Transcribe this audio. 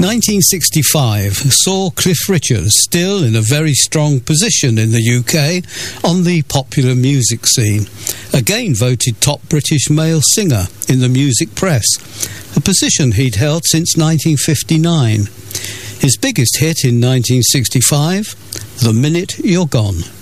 1965 saw Cliff Richard still in a very strong position in the UK on the popular music scene, again voted top British male singer in the music press, a position he'd held since 1959. His biggest hit in 1965, The Minute You're Gone.